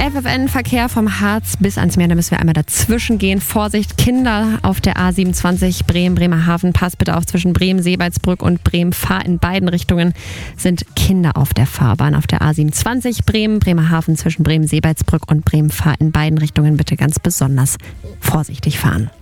FFN-Verkehr vom Harz bis ans Meer, da müssen wir einmal dazwischen gehen. Vorsicht, Kinder auf der A27 Bremen-Bremerhaven. Pass bitte auf, zwischen Bremen-Seebaldsbrück und Bremen-Fahr in beiden Richtungen sind Kinder auf der Fahrbahn. Auf der A27 Bremen-Bremerhaven zwischen Bremen-Seebaldsbrück und Bremen-Fahr in beiden Richtungen bitte ganz besonders vorsichtig fahren.